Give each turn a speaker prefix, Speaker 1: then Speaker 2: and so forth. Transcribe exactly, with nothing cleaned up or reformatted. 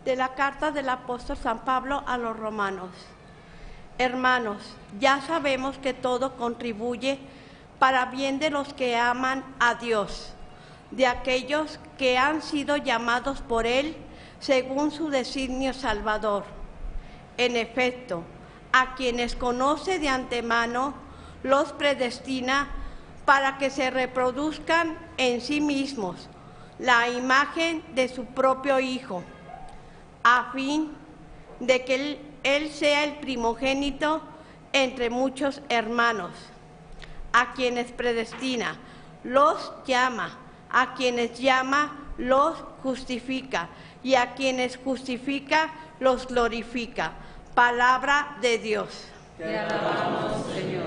Speaker 1: de la carta del apóstol San Pablo a los romanos. Hermanos, ya sabemos que todo contribuye para bien de los que aman a Dios, de aquellos que han sido llamados por Él según su designio salvador. En efecto, a quienes conoce de antemano, los predestina para que se reproduzcan en sí mismos la imagen de su propio Hijo, a fin de que él, él sea el primogénito entre muchos hermanos. A quienes predestina, los llama; a quienes llama, los justifica; y a quienes justifica, los glorifica. Palabra de Dios.
Speaker 2: Te alabamos, Señor.